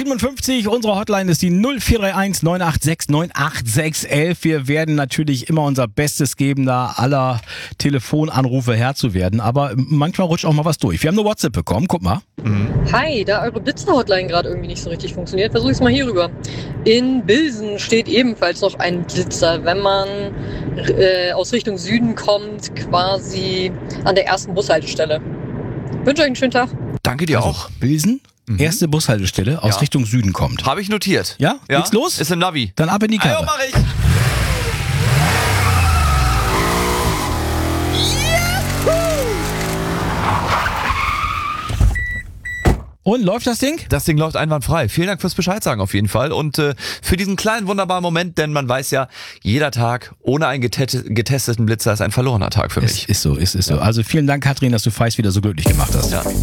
57, unsere Hotline ist die 0431 986 98611. Wir werden natürlich immer unser Bestes geben, da aller Telefonanrufe Herr zu werden, aber manchmal rutscht auch mal was durch. Wir haben eine WhatsApp bekommen, guck mal. Hi, da eure Blitzer-Hotline gerade irgendwie nicht so richtig funktioniert, versuche ich es mal hier rüber. In Bilsen steht ebenfalls noch ein Blitzer, wenn man aus Richtung Süden kommt, quasi an der ersten Bushaltestelle. Wünsche euch einen schönen Tag. Danke dir auch. Bilsen, erste Bushaltestelle, aus Richtung Süden kommt. Habe ich notiert. Ja? Geht's los? Ist im Navi. Dann ab in die Karre. Mach ich. Und läuft das Ding? Das Ding läuft einwandfrei. Vielen Dank fürs Bescheid sagen auf jeden Fall und für diesen kleinen wunderbaren Moment, denn man weiß ja, jeder Tag ohne einen getesteten Blitzer ist ein verlorener Tag für mich. Ist so. Also vielen Dank, Katrin, dass du Feist wieder so glücklich gemacht hast. Ja.